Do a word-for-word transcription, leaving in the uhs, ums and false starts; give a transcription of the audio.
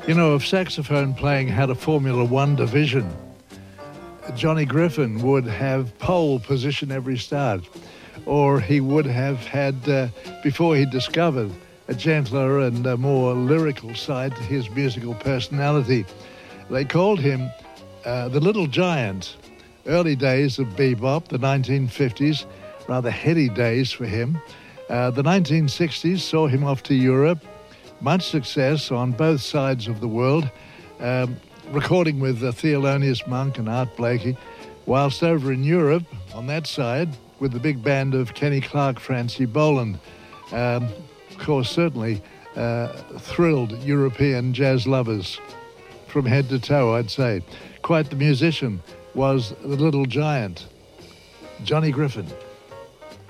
You know, if saxophone playing had a Formula One division, Johnny Griffin would have pole position every start, or he would have had, uh, before he discovered a gentler and a more lyrical side to his musical personality. They called him uh, the Little Giant. Early days of bebop, the nineteen fifties, rather heady days for him. Uh, the nineteen sixties saw him off to Europe. Much success on both sides of the world, um, recording with uh, Thelonious Monk and Art Blakey, whilst over in Europe, on that side, with the big band of Kenny Clarke, Francie Boland. Um, of course, certainly uh, thrilled European jazz lovers from head to toe, I'd say. Quite the musician was the Little Giant, Johnny Griffin.